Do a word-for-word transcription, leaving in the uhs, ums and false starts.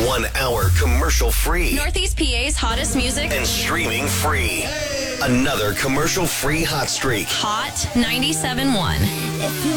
One hour commercial free. Northeast P A's hottest music. And streaming free. Another commercial free hot streak. Hot ninety-seven point one.